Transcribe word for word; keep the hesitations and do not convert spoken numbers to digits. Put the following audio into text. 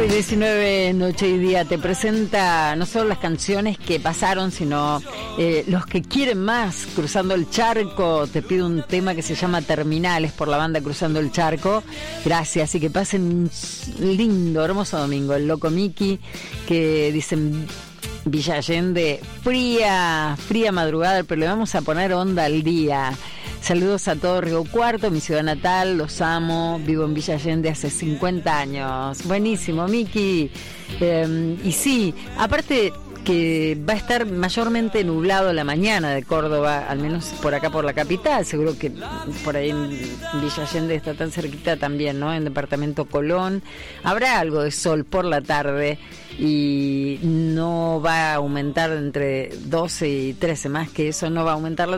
diecinueve Noche y Día te presenta no solo las canciones que pasaron, sino eh, los que quieren más. Cruzando el Charco te pido un tema que se llama Terminales por la banda Cruzando el Charco. Gracias y que pasen un lindo, hermoso domingo. El Loco Miki, que dicen Villa Allende, fría, fría madrugada, pero le vamos a poner onda al día. Saludos a todo Río Cuarto, mi ciudad natal, los amo, vivo en Villa Allende hace cincuenta años. Buenísimo, Miki. Eh, y sí, aparte que va a estar mayormente nublado la mañana de Córdoba, al menos por acá por la capital, seguro que por ahí en Villa Allende está tan cerquita también, ¿no? En departamento Colón, habrá algo de sol por la tarde y no va a aumentar entre doce y trece, más que eso no va a aumentar la